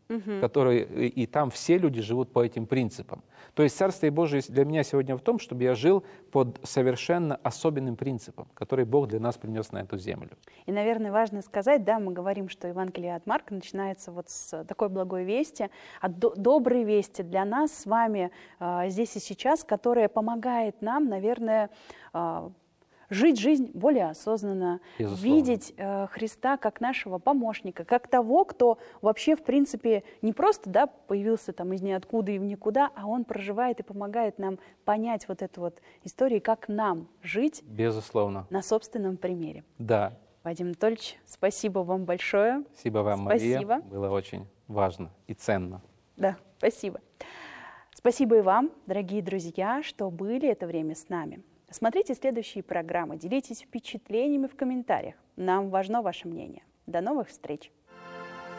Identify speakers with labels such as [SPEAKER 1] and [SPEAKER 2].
[SPEAKER 1] и там все люди живут по этим принципам. То есть Царствие Божие для меня сегодня в том, чтобы я жил под совершенно особенным принципом, который Бог для нас принес на эту землю.
[SPEAKER 2] И, наверное, важно сказать, да, мы говорим, что Евангелие от Марка начинается вот с такой благой вести, доброй вести для нас с вами здесь и сейчас, которая помогает нам, наверное, жить жизнь более осознанно, видеть Христа как нашего помощника, как того, кто вообще, в принципе, не просто, да, появился там из ниоткуда и в никуда, а Он проживает и помогает нам понять вот эту вот историю, как нам жить,
[SPEAKER 1] безусловно, на
[SPEAKER 2] собственном примере.
[SPEAKER 1] Да.
[SPEAKER 2] Вадим Анатольевич, спасибо вам большое.
[SPEAKER 1] Спасибо вам,
[SPEAKER 2] спасибо.
[SPEAKER 1] Мария. Было очень важно и ценно.
[SPEAKER 2] Да, спасибо. Спасибо и вам, дорогие друзья, что были это время с нами. Смотрите следующие программы, делитесь впечатлениями в комментариях. Нам важно ваше мнение. До новых встреч!